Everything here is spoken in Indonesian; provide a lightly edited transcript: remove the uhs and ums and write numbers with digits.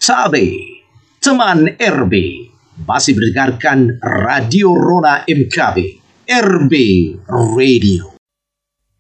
Sabe, teman RB, masih mendengarkan Radio Rona MKB, RB Radio.